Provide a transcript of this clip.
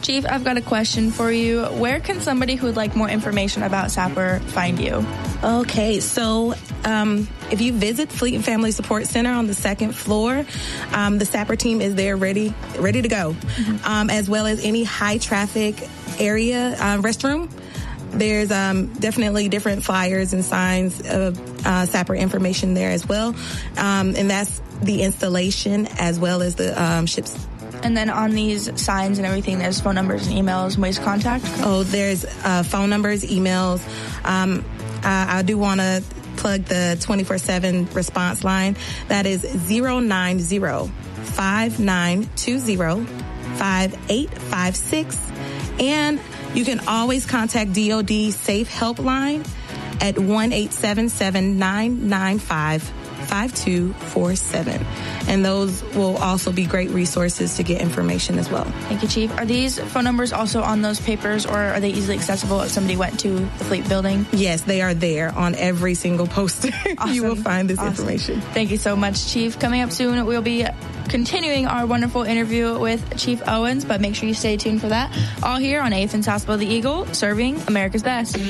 Chief, I've got a question for you. Where can somebody who would like more information about SAPR find you? Okay, so if you visit Fleet and Family Support Center on the second floor, the SAPR team is there ready to go, as well as any high traffic area restroom. There's definitely different flyers and signs of SAPR information there as well, and that's the installation as well as the ships. And then on these signs and everything, there's phone numbers and emails and ways to contact? Oh, there's phone numbers, emails. I do want to plug the 24/7 response line. That is 090-5920-5856. And you can always contact DOD Safe Helpline at 1-877-995-5247. And those will also be great resources to get information as well. Thank you, Chief. Are these phone numbers also on those papers, or are they easily accessible if somebody went to the Fleet building? Yes, they are there on every single poster. Awesome. You will find this information. Thank you so much, Chief. Coming up soon, we'll be continuing our wonderful interview with Chief Owens, but make sure you stay tuned for that. All here on Athens Hospital the Eagle, serving America's best.